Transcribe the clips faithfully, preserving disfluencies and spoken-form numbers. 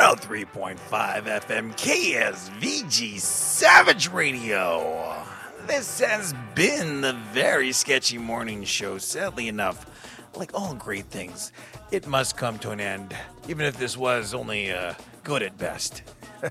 oh three point five F M K S V G Savage Radio. This has been the Very Sketchy Morning Show. Sadly enough, like all great things, it must come to an end, even if this was only uh, good at best.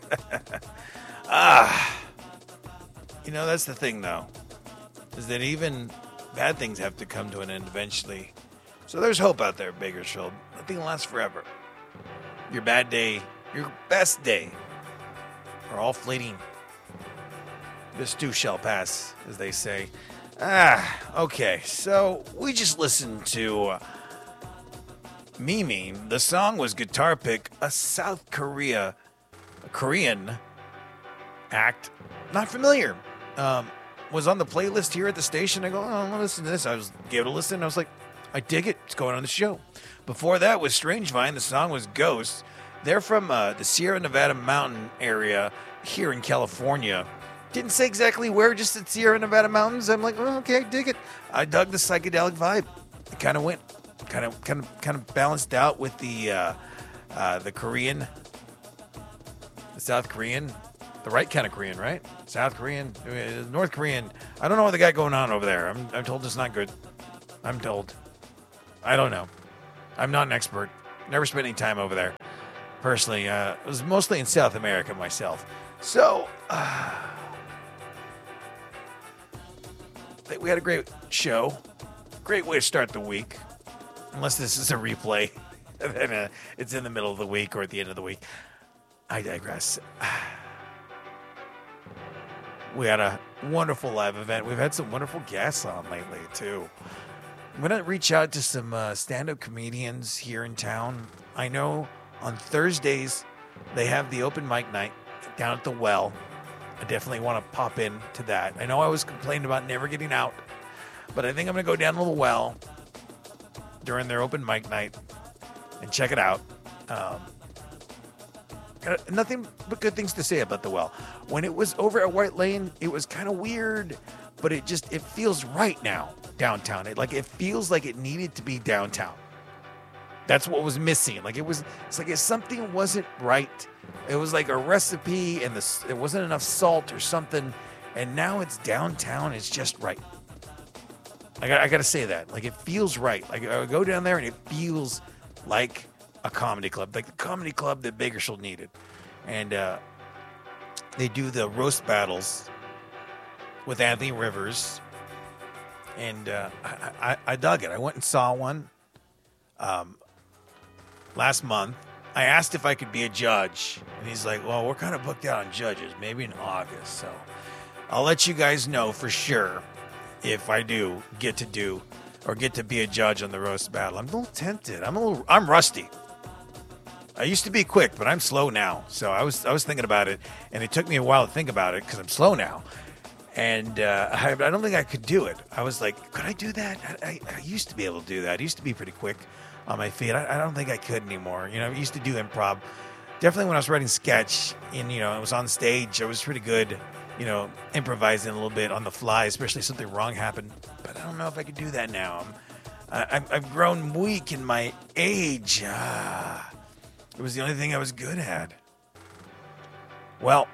ah, you know, that's the thing, though, is that even bad things have to come to an end eventually. So there's hope out there, Bakersfield. Nothing lasts forever. Your bad day, your best day, are all fleeting. This too shall pass, as they say. Ah, okay. So we just listened to uh, Mimi. The song was Guitar Pick, a South Korea, a Korean act. Not familiar. Um, was on the playlist here at the station. I go, oh, I'm gonna listen to this. I was gave it a listen. I was like, I dig it. It's going on the show. Before that was Strange Vine. The song was Ghost. They're from uh, the Sierra Nevada mountain area here in California. Didn't say exactly where, just the Sierra Nevada mountains. I'm like, oh, okay, dig it. I dug the psychedelic vibe. It kind of went, kind of, kind of, kind of balanced out with the, uh, uh, the Korean, the South Korean, the right kind of Korean, right? South Korean, uh, North Korean. I don't know what they got going on over there. I'm, I'm told it's not good. I'm told. I don't know. I'm not an expert. Never spent any time over there. Personally, uh, I was mostly in South America myself. So, uh, we had a great show. Great way to start the week. Unless this is a replay. Then uh, it's in the middle of the week or at the end of the week. I digress. We had a wonderful live event. We've had some wonderful guests on lately, too. I'm going to reach out to some uh, stand-up comedians here in town. I know on Thursdays they have the open mic night down at the Well. I definitely want to pop in to that. I know I was complaining about never getting out, but I think I'm going to go down to the Well during their open mic night and check it out. Um, got nothing but good things to say about the Well. When it was over at White Lane, it was kind of weird, but it just, it feels right now downtown. It like, it feels like it needed to be downtown. That's what was missing. Like it was, it's like if something wasn't right, it was like a recipe and the, there wasn't enough salt or something. And now it's downtown. It's just right. I got, I got to say that. Like it feels right. Like I go down there and it feels like a comedy club, like the comedy club that Bakersfield needed. And uh, they do the roast battles with Anthony Rivers. And uh, I, I, I dug it. I went and saw one. Um, Last month, I asked if I could be a judge, and he's like, well, we're kind of booked out on judges, maybe in August, so I'll let you guys know for sure if I do get to do or get to be a judge on the roast battle. I'm a little tempted. I'm a little, I'm rusty. I used to be quick, but I'm slow now, so I was I was thinking about it, and it took me a while to think about it because I'm slow now, and uh, I, I don't think I could do it. I was like, could I do that? I, I, I used to be able to do that. I used to be pretty quick on my feet. I, I don't think I could anymore. You know, I used to do improv. Definitely when I was writing sketch and, you know, I was on stage, I was pretty good, you know, improvising a little bit on the fly, especially if something wrong happened. But I don't know if I could do that now. I'm, I, I've grown weak in my age. Ah, it was the only thing I was good at. Well,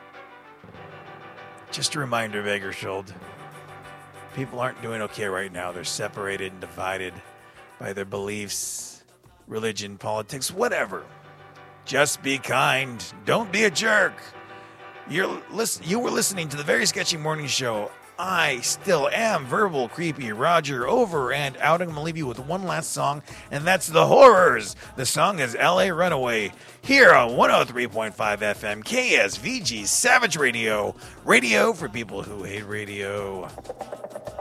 just a reminder, Bakersfield, people aren't doing okay right now. They're separated and divided by their beliefs, religion, politics, whatever. Just be kind. Don't be a jerk. You're listen, you were listening to the Very Sketchy Morning Show. I still am Verbal Creepy Roger, over and out. I'm going to leave you with one last song, and that's The Horrors. The song is L A Runaway, here on one oh three point five F M K S V G Savage Radio. Radio for people who hate radio.